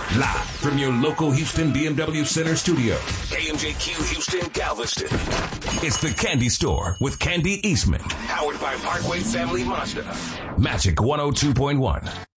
Live from your local Houston BMW Center studio, KMJQ Houston, Galveston. It's the Candy Store with Candy Eastman. Powered by Parkway Family Mazda. Magic 102.1.